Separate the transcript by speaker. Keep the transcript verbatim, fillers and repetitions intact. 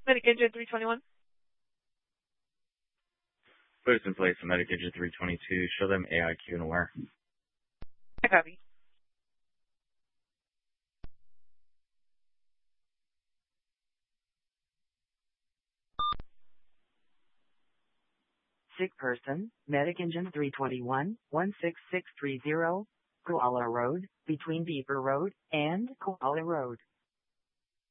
Speaker 1: Medic Engine three twenty-one.
Speaker 2: Put us in place on Medic Engine three twenty-two. Show them A I Q and aware.
Speaker 1: I copy.
Speaker 3: Sick person, Medic Engine three twenty-one, one six six three zero, Koala Road, between Beeper Road and Koala Road.